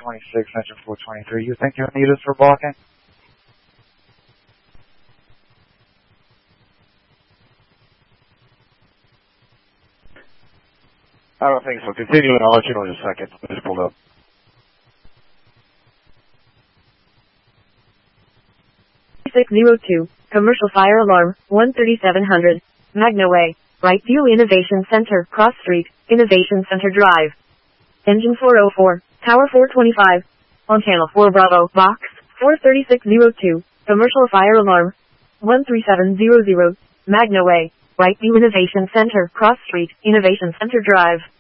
426, engine 423. You think you need us for blocking? I don't think so. Continue, and I'll let you know in a second. I just pulled up. Commercial fire alarm, 13700, Magna Way, Right View Innovation Center, Cross Street, Innovation Center Drive. Engine 404, Tower 425, on Channel 4 Bravo, Box 43602, Commercial fire alarm, 13700, Magna Way, Right View Innovation Center, Cross Street, Innovation Center Drive.